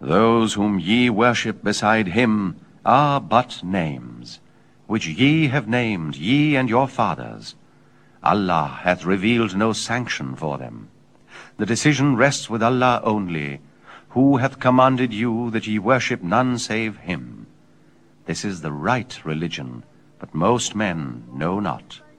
Those whom ye worship beside him are but names, which ye have named, ye and your fathers. Allah hath revealed no sanction for them. The decision rests with Allah only, who hath commanded you that ye worship none save him. This is the right religion, but most men know not.